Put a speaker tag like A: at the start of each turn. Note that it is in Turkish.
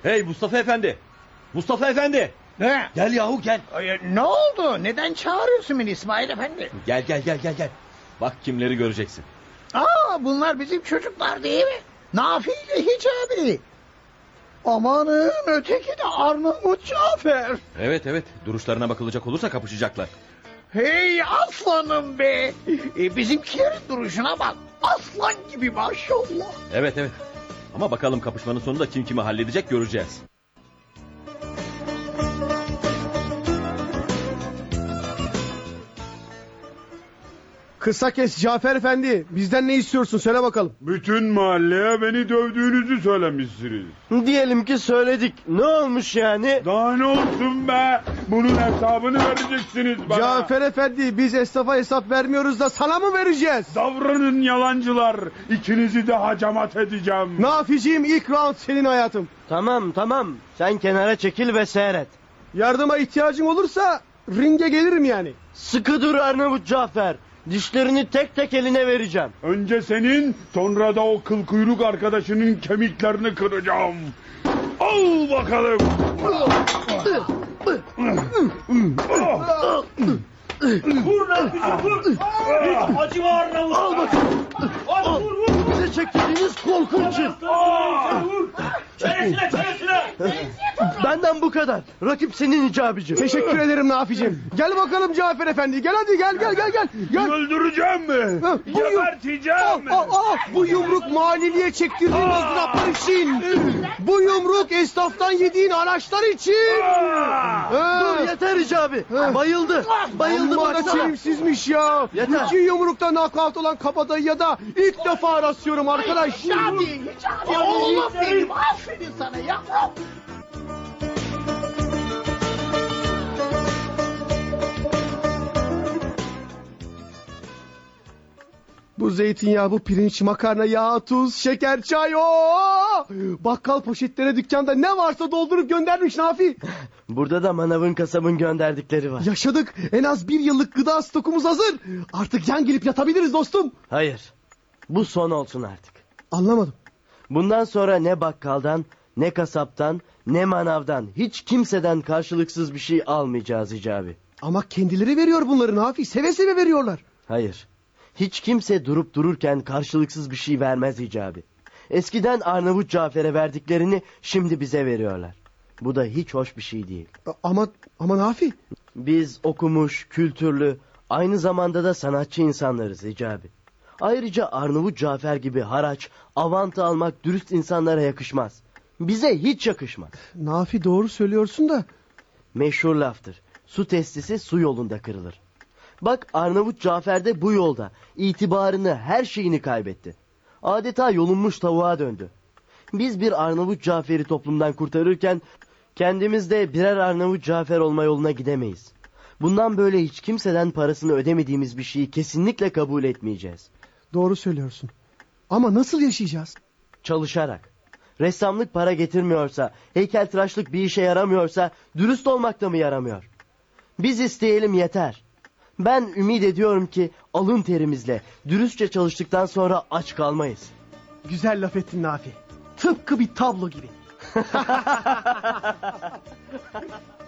A: Hey Mustafa Efendi. Mustafa Efendi.
B: Ne?
A: Gel yahu gel.
B: Ne oldu? Neden çağırıyorsun beni İsmail Efendi?
A: Gel. Bak kimleri göreceksin.
B: Bunlar bizim çocuklar değil mi? Nafi ile Hicabi. Amanın öteki de Arnavut Cafer.
A: Evet duruşlarına bakılacak olursa kapışacaklar.
B: Hey aslanım be. Bizimkilerin duruşuna bak. Aslan gibi maşallah.
A: Evet. Ama bakalım kapışmanın sonunda kim kimi halledecek göreceğiz.
C: Kısa kes Cafer Efendi. Bizden ne istiyorsun söyle bakalım.
D: Bütün mahalleye beni dövdüğünüzü söylemişsiniz.
E: Diyelim ki söyledik. Ne olmuş yani?
D: Daha ne olsun be? Bunun hesabını vereceksiniz bana.
C: Cafer Efendi biz esnafa hesap vermiyoruz da sana mı vereceğiz?
D: Davranın yalancılar. İkinizi de hacamat edeceğim.
C: Naficiyim ilk round senin hayatım.
E: Tamam. Sen kenara çekil ve seyret.
C: Yardıma ihtiyacın olursa ringe gelirim yani.
E: Sıkı dur Arnavut Cafer. Dişlerini tek tek eline vereceğim.
D: Önce senin, sonra da o kıl kuyruk arkadaşının kemiklerini kıracağım. Al bakalım.
A: Vur lan vur. Acı var Arnavut.
E: Al bakalım. Al. Bize çektiğiniz korkunç.
A: Çenesine.
E: Benden bu kadar. Rakip senin Hicabi'cim.
C: Teşekkür ederim Naficim. Gel bakalım Cafer Efendi. Gel hadi gel.
D: Öldüreceğim mi?
C: Ha, bu yum-
D: Geberteceğim mi?
C: Bu yumruk mahalleliye çektirdiğin ızdıraplar için. Bu yumruk esnaftan yediğin araçlar için.
E: Dur yeter Hicabi. Bayıldı. Bayıldı
C: Amma da
E: baksana.
C: çelimsizmiş ya.
E: Yeter.
C: 2 yumrukta knockout olan kabadayıya da ilk defa rastlıyorum arkadaş.
B: Hicabi oğlum benim. Aferin sana yavrum.
C: Bu zeytinyağı, bu pirinç, makarna, yağ, tuz, şeker, çay. Bakkal poşetlere dükkanda ne varsa doldurup göndermiş Nafi.
E: Burada da manavın kasabın gönderdikleri var.
C: Yaşadık. En az 1 yıllık gıda stokumuz hazır. Artık yan gelip yatabiliriz dostum.
E: Hayır. Bu son olsun artık.
C: Anlamadım.
E: Bundan sonra ne bakkaldan, ne kasaptan, ne manavdan, hiç kimseden karşılıksız bir şey almayacağız Hicabi.
C: Ama kendileri veriyor bunları Nafi. Seve seve veriyorlar.
E: Hayır. Hiç kimse durup dururken karşılıksız bir şey vermez Hicabi. Eskiden Arnavut Cafer'e verdiklerini şimdi bize veriyorlar. Bu da hiç hoş bir şey değil.
C: Ama Nafi.
E: Biz okumuş, kültürlü, aynı zamanda da sanatçı insanlarız Hicabi. Ayrıca Arnavut Cafer gibi haraç, avanta almak dürüst insanlara yakışmaz. Bize hiç yakışmaz.
C: Nafi doğru söylüyorsun da.
E: Meşhur laftır. Su testisi su yolunda kırılır. Bak Arnavut Cafer de bu yolda itibarını, her şeyini kaybetti. Adeta yolunmuş tavuğa döndü. Biz bir Arnavut Cafer'i toplumdan kurtarırken kendimiz de birer Arnavut Cafer olma yoluna gidemeyiz. Bundan böyle hiç kimseden parasını ödemediğimiz bir şeyi kesinlikle kabul etmeyeceğiz.
C: Doğru söylüyorsun. Ama nasıl yaşayacağız?
E: Çalışarak. Ressamlık para getirmiyorsa, heykeltıraşlık bir işe yaramıyorsa, dürüst olmak da mı yaramıyor? Biz isteyelim yeter. Ben ümit ediyorum ki alın terimizle, dürüstçe çalıştıktan sonra aç kalmayız.
C: Güzel laf ettin Nafi. Tıpkı bir tablo gibi.